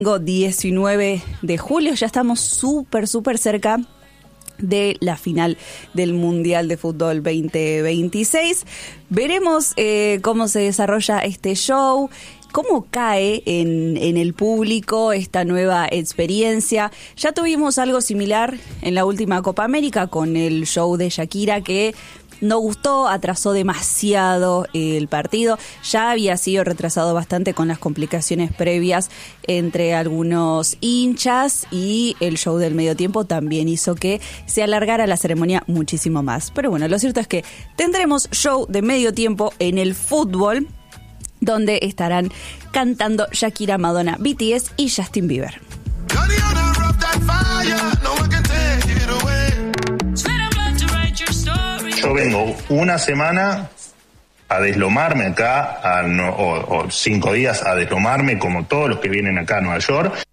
19 de julio, ya estamos súper cerca de la final del Mundial de Fútbol 2026. Veremos cómo se desarrolla este show, cómo cae en el público esta nueva experiencia. Ya tuvimos algo similar en la última Copa América con el show de Shakira, que no gustó, atrasó demasiado el partido. Ya había sido retrasado bastante con las complicaciones previas entre algunos hinchas, y el show del medio tiempo también hizo que se alargara la ceremonia muchísimo más. Pero bueno, lo cierto es que tendremos show de medio tiempo en el fútbol, donde estarán cantando Shakira, Madonna, BTS y Justin Bieber. Yo vengo una semana a deslomarme acá, o 5 días a deslomarme como todos los que vienen acá a Nueva York.